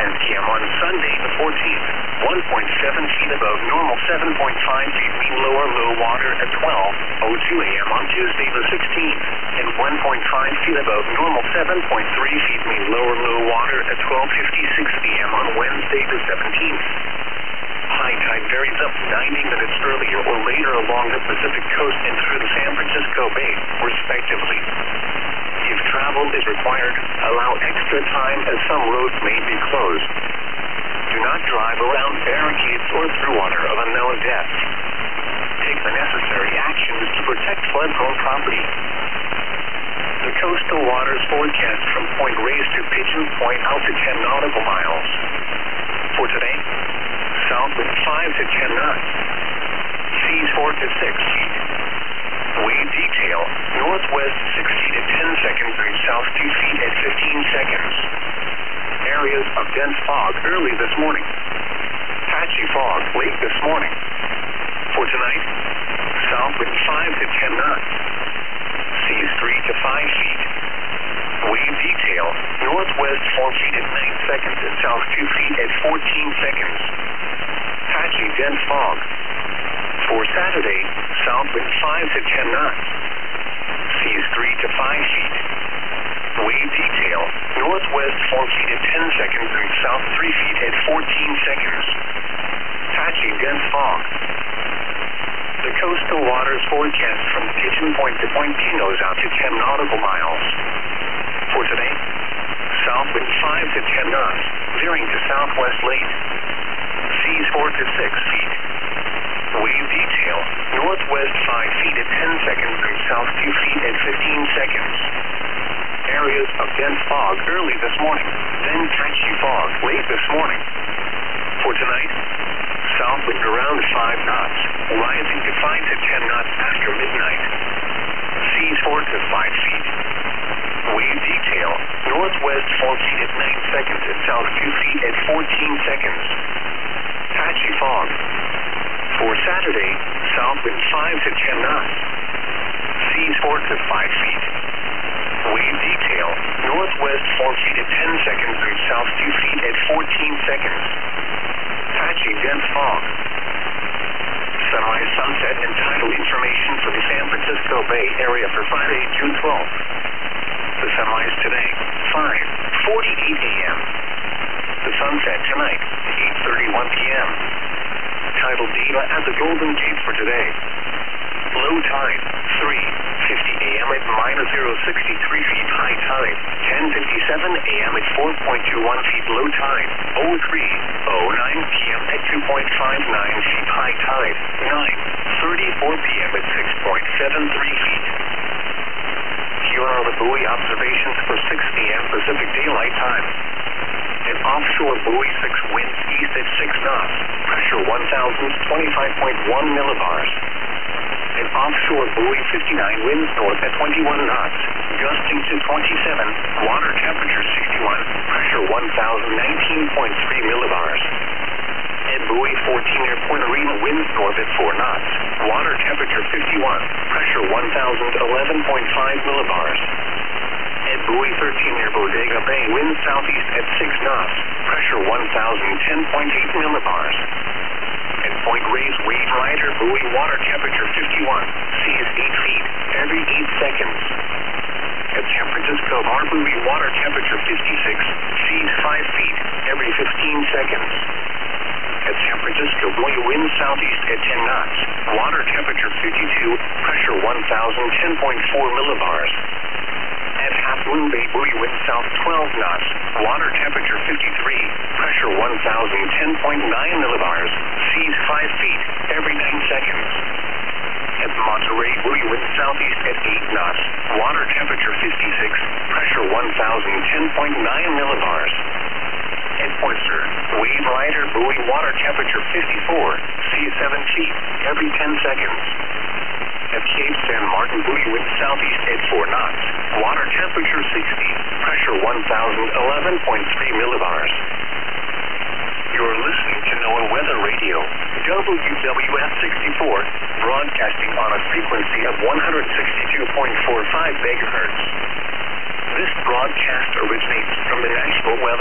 p.m. on Sunday the 14th. 1.7 feet above normal, 7.5 feet mean low water at 12:02 a.m. on Tuesday the 16th. And 1.5 feet above normal, 7.3 feet mean low water at 12:56 p.m. on Wednesday the 17th. High tide varies up to 90 minutes earlier or later along the Pacific coast and through the San Francisco Bay, respectively. If travel is required, allow extra time as some roads may be closed. Do not drive around barricades or through water of unknown depth. Take the necessary actions to protect flood-prone property. The coastal waters forecast from Point Reyes to Pigeon Point out to 10 nautical miles. For today, south wind 5 to 10 knots. Seas 4 to 6 feet. Wave detail, northwest 6 feet at 10 seconds and south 2 feet at 15 seconds. Areas of dense fog early this morning. Patchy fog late this morning. For tonight, south wind 5 to 10 knots. Seas 3 to 5 feet. Wave detail, northwest 4 feet at 9 seconds and south 2 feet at 14 seconds. Patchy dense fog. For Saturday, south wind 5 to 10 knots. Seas 3 to 5 feet. Wave detail, northwest 4 feet at 10 seconds and south 3 feet at 14 seconds. Patchy dense fog. The coastal waters forecast from Pigeon Point to Point Pinos out to 10 nautical miles. For today, south wind 5 to 10 knots, veering to southwest late. Seas 4 to 6 feet. Wave detail, northwest 5 feet at 10 seconds and south 2 feet at 15 seconds. Areas of dense fog early this morning, then patchy fog late this morning. For tonight, south wind around 5 knots, rising to 5 to 10 knots after midnight. Seas 4 to 5 feet. Wave detail, northwest 4 feet at 9 seconds and south 2 feet at 14 seconds. Patchy fog. For Saturday, south wind 5 to 10 knots. Seas 4 to 5 feet. Wave detail, northwest 4 feet at 10 seconds and south 2 feet at 14 seconds. Patchy dense fog. Sunrise, sunset, and tidal information for the San Francisco Bay Area for Friday, June 12th. The sunrise today, 5:48 a.m. The sunset tonight, 8:31 p.m. Tidal data at the Golden Gate for today. Low tide, 3:50 a.m. at -063 feet. High tide, 10:57 a.m. at 4.21 feet. Low tide, 03:09 p.m. at 2.59 feet. High tide, 9:34 p.m. at 6.73 feet. Here are the buoy observations for 6 a.m. Pacific Daylight Time. An offshore buoy 6 winds east at 6 knots. Pressure 1,025.1 millibars. An offshore buoy 59 winds north at 21 knots. Gusting to 27. Water temperature 61. Pressure 1,019.3 millibars. At buoy 14 near Point Arena winds north at 4 knots. Water temperature 51. Pressure 1,011.5 millibars. At buoy 13 near Bodega Bay, winds southeast at 6 knots. Pressure 1,010.8 millibars. At Point Reyes Wave Rider buoy, water temperature 51. Seas 8 feet every 8 seconds. At San Francisco Bar buoy, water temperature 56. Seas 5 feet every 15 seconds. At San Francisco buoy, winds southeast at 10 knots. Water temperature 52. Pressure 1,010.4 millibars. At Half Moon Bay buoy, wind south 12 knots. Water temperature 53. Pressure 1,010.9 millibars. Seas 5 feet every 9 seconds. At Monterey buoy, wind southeast at 8 knots. Water temperature 56. Pressure 1,010.9 millibars. At Pointer, Wave Rider buoy, water temperature 54. Seas 7 feet every 10 seconds. At Cape San Martin buoy, wind southeast at 4 knots. Water temperature 60. Pressure 1,011.3 millibars. You're listening to NOAA Weather Radio, WWF 64, broadcasting on a frequency of 162.45 megahertz. This broadcast originates from the National Weather